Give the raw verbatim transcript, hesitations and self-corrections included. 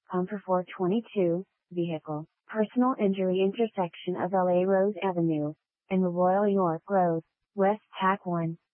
Pumper four twenty-two, vehicle, personal injury intersection of L A Rose Avenue, and Royal York Road, West Tack one.